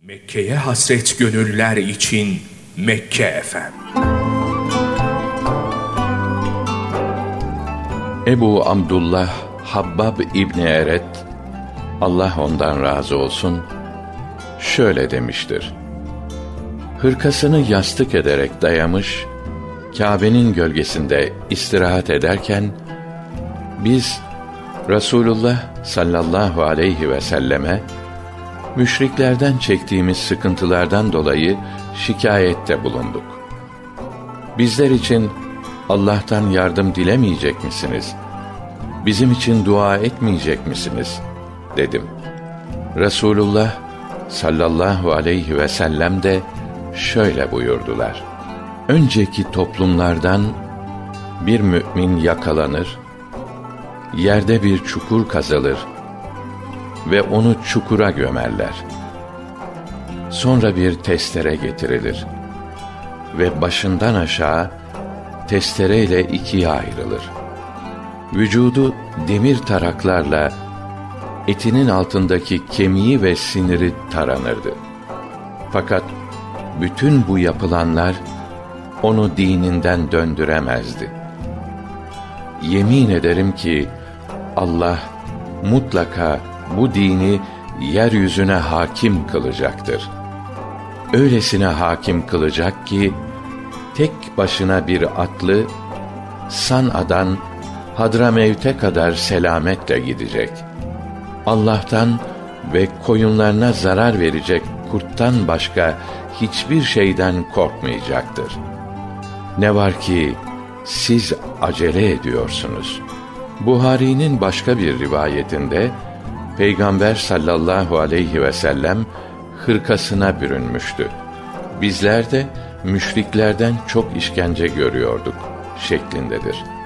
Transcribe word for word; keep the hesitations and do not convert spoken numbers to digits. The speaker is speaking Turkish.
Mekke'ye hasret gönüller için Mekke F M. Ebu Abdullah Habbab İbni Eret, Allah ondan razı olsun, şöyle demiştir: hırkasını yastık ederek dayamış, Kâbe'nin gölgesinde istirahat ederken, biz Resulullah sallallahu aleyhi ve selleme müşriklerden çektiğimiz sıkıntılardan dolayı şikâyette bulunduk. Bizler için Allah'tan yardım dilemeyecek misiniz? Bizim için dua etmeyecek misiniz? Dedim. Resulullah sallallahu aleyhi ve sellem de şöyle buyurdular: önceki toplumlardan bir mümin yakalanır, yerde bir çukur kazılır ve onu çukura gömerler. Sonra bir testere getirilir ve başından aşağı testereyle ikiye ayrılır. Vücudu demir taraklarla etinin altındaki kemiği ve siniri taranırdı. Fakat bütün bu yapılanlar onu dininden döndüremezdi. Yemin ederim ki Allah mutlaka bu dini yeryüzüne hakim kılacaktır. Öylesine hakim kılacak ki tek başına bir atlı San'a'dan Hadramevt'e kadar selametle gidecek. Allah'tan ve koyunlarına zarar verecek kurttan başka hiçbir şeyden korkmayacaktır. Ne var ki siz acele ediyorsunuz. Buhari'nin başka bir rivayetinde Peygamber sallallahu aleyhi ve sellem hırkasına bürünmüştü. Bizler de müşriklerden çok işkence görüyorduk şeklindedir.